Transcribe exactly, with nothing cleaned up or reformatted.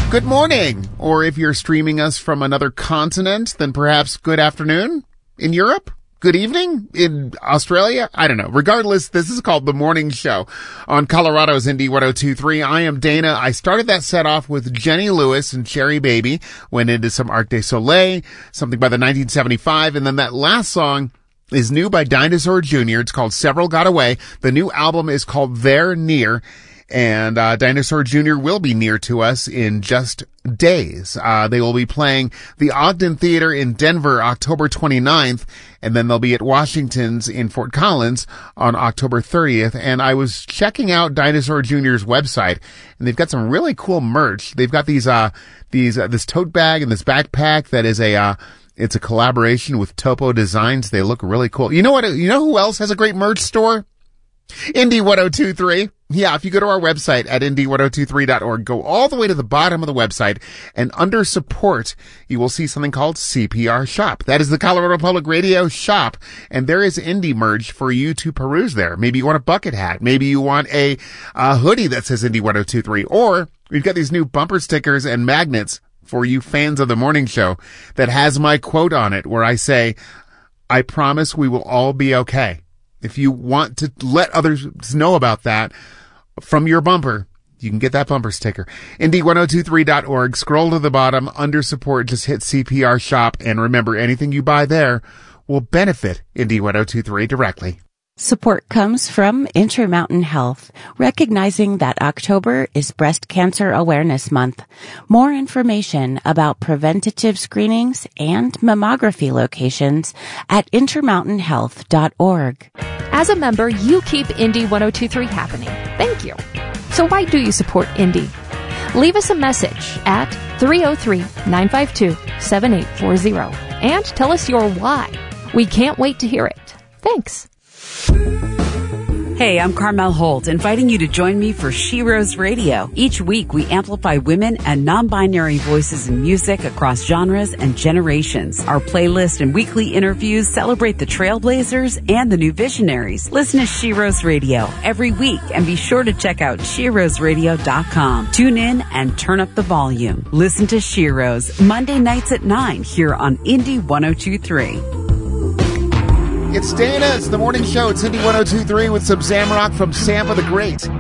Good morning. Or if you're streaming us from another continent, then perhaps good afternoon in Europe. Good evening in Australia. I don't know. Regardless, this is called The Morning Show on Colorado's Indie one oh two point three. I am Dana. I started that set off with Jenny Lewis and Cherry Baby. Went into some Arc de Soleil, something by the nineteen seventy-five. And then that last song is new by Dinosaur Junior It's called Several Got Away. The new album is called They're Near. And uh Dinosaur Junior will be near to us in just days. Uh They will be playing the Ogden Theater in Denver October twenty-ninth, and then they'll be at Washington's in Fort Collins on October thirtieth. And I was checking out Dinosaur Junior's website, and they've got some really cool merch. They've got these uh these uh, this tote bag and this backpack that is a uh it's a collaboration with Topo Designs. They look really cool. You know what? You know who else has a great merch store? Indie one oh two point three. Yeah, if you go to our website at indie one oh two three dot org, go all the way to the bottom of the website, and under support, you will see something called C P R Shop. That is the Colorado Public Radio shop, and there is indie merch for you to peruse there. Maybe you want a bucket hat. Maybe you want a, a hoodie that says Indie one oh two point three. Or we've got these new bumper stickers and magnets for you fans of the morning show that has my quote on it where I say, I promise we will all be okay. If you want to let others know about that from your bumper, you can get that bumper sticker. Indie one oh two three dot org. Scroll to the bottom. Under support, just hit C P R Shop. And remember, anything you buy there will benefit Indie one oh two three directly. Support comes from Intermountain Health, recognizing that October is Breast Cancer Awareness Month. More information about preventative screenings and mammography locations at intermountain health dot org. As a member, you keep Indie one oh two point three happening. Thank you. So why do you support Indie? Leave us a message at three oh three, nine five two, seven eight four zero and tell us your why. We can't wait to hear it. Thanks. Hey, I'm Carmel Holt, inviting you to join me for She Rose Radio. Each week, we amplify women and non-binary voices in music across genres and generations. Our playlist and weekly interviews celebrate the trailblazers and the new visionaries. Listen to She Rose Radio every week, and be sure to check out she rose radio dot com. Tune in and turn up the volume. Listen to She Rose Monday nights at nine here on Indie one oh two point three. It's Dana. It's the morning show. It's Indie one oh two point three with some Zamrock from Sampa the Great.